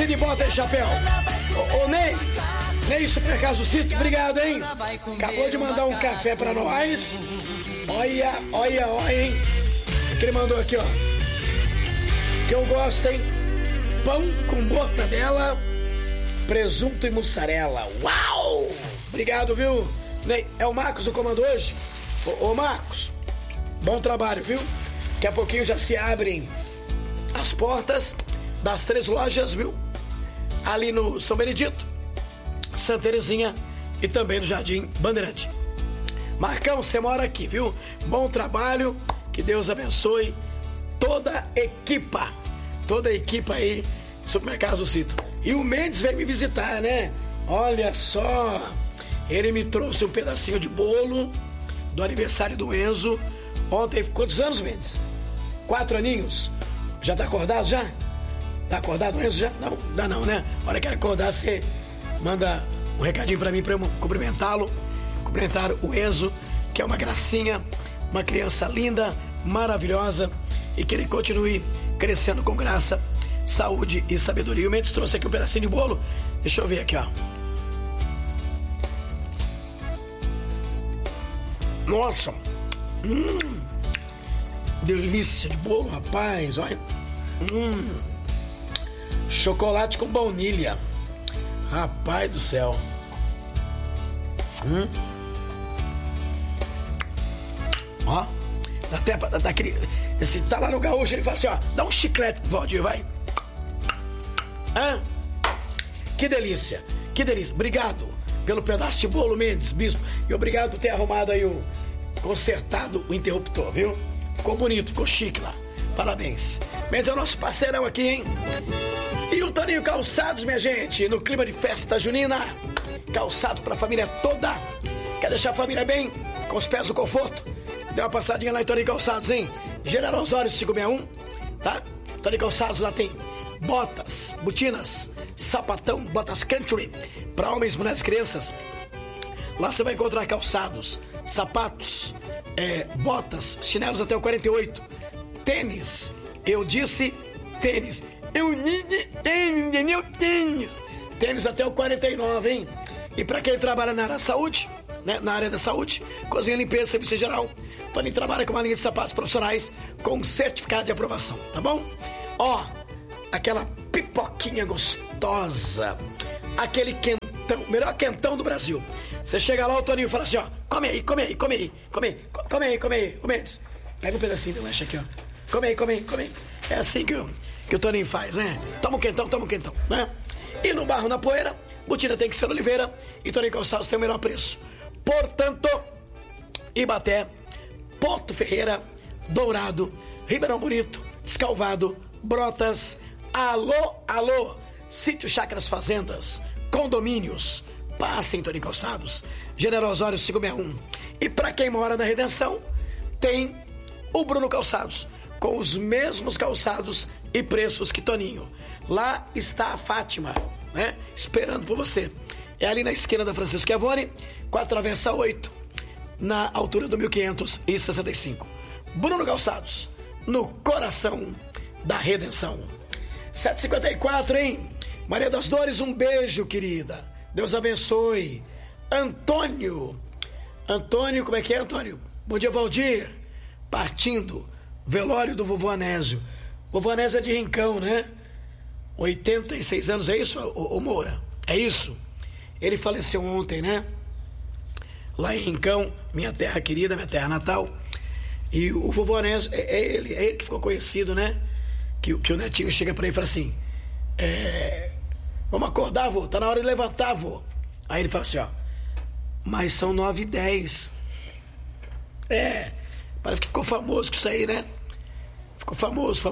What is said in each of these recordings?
pedacinho de bota aí, chapéu. Ô Ney Supercaso Cito, obrigado, hein? Acabou de mandar um café pra nós. Olha, hein? O que ele mandou aqui, ó. Que eu gosto, hein? Pão com mortadela, presunto e mussarela. Uau! Obrigado, viu? Ney, é o Marcos o comando hoje? Ô Marcos, bom trabalho, viu? Daqui a pouquinho já se abrem as portas das 3 lojas, viu? Ali no São Benedito, Santa Terezinha e também no Jardim Bandeirante. Marcão, você mora aqui, viu? Bom trabalho, que Deus abençoe toda a equipa aí, Supermercado Cito. E o Mendes veio me visitar, né? Olha só, ele me trouxe um pedacinho de bolo do aniversário do Enzo. Ontem, quantos anos, Mendes? 4 aninhos. Já tá acordado já? Tá acordado o Enzo já? Não, dá não, né? A hora que ele acordar, você manda um recadinho pra mim, pra eu cumprimentá-lo. Cumprimentar o Enzo, que é uma gracinha, uma criança linda, maravilhosa, e que ele continue crescendo com graça, saúde e sabedoria. O Mendes trouxe aqui um pedacinho de bolo. Deixa eu ver aqui, ó. Nossa! Delícia de bolo, rapaz, olha. Chocolate com baunilha. Rapaz do céu. Ó, dá até pra dar aquele. Esse tá lá no gaúcho, ele fala assim, ó, dá um chiclete pro Valdir, vai. Que delícia, que delícia. Obrigado pelo pedaço de bolo, Mendes, bispo. E obrigado por ter arrumado aí consertado o interruptor, viu? Ficou bonito, ficou chique lá. Parabéns. Mendes é o nosso parceirão aqui, hein? E o Toninho Calçados, minha gente, no clima de festa junina. Calçado pra família toda. Quer deixar a família bem? Com os pés no conforto? Dê uma passadinha lá em Toninho Calçados, hein? General Osório 561, tá? Toninho Calçados lá tem botas, botinas, sapatão, botas country pra homens, mulheres, crianças. Lá você vai encontrar calçados, sapatos, botas, chinelos até o 48, tênis. Eu disse tênis. Eu disse tênis. Tênis até o 49, hein? E pra quem trabalha na área da saúde, né? Na área da saúde, cozinha, limpeza, serviço geral, Toninho trabalha com uma linha de sapatos profissionais com certificado de aprovação, tá bom? Ó, aquela pipoquinha gostosa, aquele quentão, melhor quentão do Brasil. Você chega lá, o Toninho fala assim, ó, come aí. O Mendes, pega um pedacinho do lanche aqui, ó. Come aí. É assim que o Toninho faz, né? Toma um quentão, né? E no Barro, na Poeira, botina tem que ser Oliveira e Toninho Calçados tem o melhor preço. Portanto, Ibaté, Porto Ferreira, Dourado, Ribeirão Bonito, Descalvado, Brotas, alô, Sítio Chácaras Fazendas, condomínios, passa em Toninho Calçados, General Osório 561. E para quem mora na Redenção, tem o Bruno Calçados, com os mesmos calçados e preços que Toninho. Lá está a Fátima, né? Esperando por você. É ali na esquina da Francisco Chiavone, com a Travessa 8, na altura do 1565. Bruno Calçados, no coração da Redenção. 7h54, hein? Maria das Dores, um beijo, querida. Deus abençoe. Antônio, como é que é, Antônio? Bom dia, Valdir. Partindo, velório do vovô Anésio. Vovô Anésio é de Rincão, né? 86 anos, é isso, ô Moura? É isso? Ele faleceu ontem, né? Lá em Rincão, minha terra querida, minha terra natal. E o vovô Anésio, é ele que ficou conhecido, né? Que o netinho chega pra ele e fala assim, vamos acordar, vô, tá na hora de levantar, vô. Aí ele fala assim, ó, mas são 9h10. Parece que ficou famoso com isso aí, né? Ficou famoso.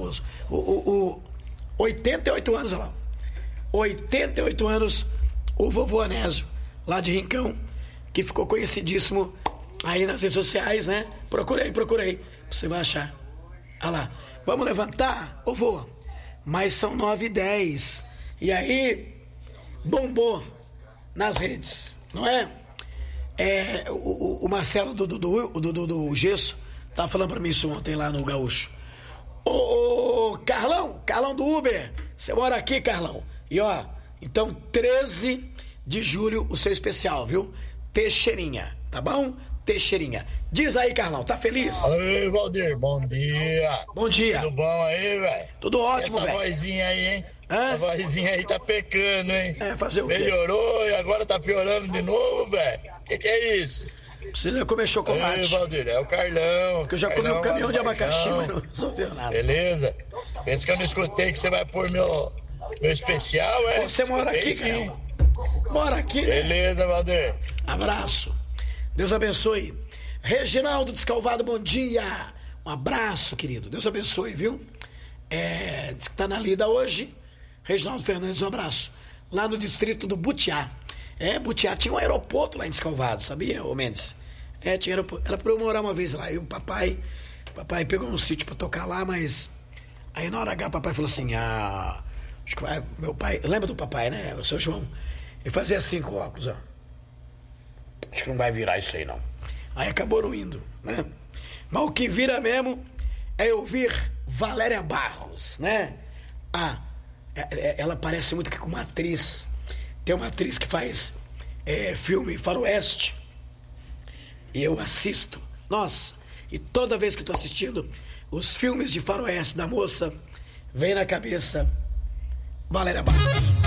88 anos, olha lá. 88 anos, o vovô Anésio, lá de Rincão, que ficou conhecidíssimo aí nas redes sociais, né? Procurei, você vai achar. Olha lá, vamos levantar, ô vô? Mas são 9h10. E aí, bombou nas redes, não é? O Marcelo do Gesso tava falando pra mim isso ontem lá no Gaúcho. Carlão do Uber, Você mora aqui, Carlão? E ó, então 13 de julho o seu especial, viu? Teixeirinha, tá bom? Teixeirinha. Diz aí, Carlão, tá feliz? Oi, Valdir, bom dia. Bom dia. Tudo bom aí, velho? Tudo ótimo, velho. Essa vozinha aí, hein? Hã? Essa vozinha aí tá pecando, hein? Fazer o quê? Melhorou e agora tá piorando de novo, velho? Que é isso? Precisa comer chocolate. Oi, Valdir, é o Carlão. Porque eu já comi um caminhão de abacaxi, mas não resolveu nada. Beleza? Pensa que eu não escutei que você vai pôr meu especial, é? Você mora aqui, sim. Carlão? Mora aqui, né? Beleza, Valdir. Abraço. Deus abençoe. Reginaldo Descalvado, bom dia. Um abraço, querido. Deus abençoe, viu? Diz que tá na lida hoje. Reginaldo Fernandes, um abraço. Lá no distrito do Butiá. Butiá tinha um aeroporto lá em Descalvado, sabia, ô Mendes? Tinha aeroporto. Era pra eu morar uma vez lá. E o papai pegou um sítio pra tocar lá, mas... Aí na hora H, o papai falou assim, acho que vai... Meu pai... Lembra do papai, né? O seu João. Ele fazia assim com o óculos, ó. Acho que não vai virar isso aí, não. Aí acabou não indo, né? Mas o que vira mesmo é eu vir Valéria Barros, né? Ela parece muito com uma atriz. Tem uma atriz que faz filme faroeste. E eu assisto. Nossa, e toda vez que eu tô assistindo os filmes de faroeste da moça, vem na cabeça Valéria Barros.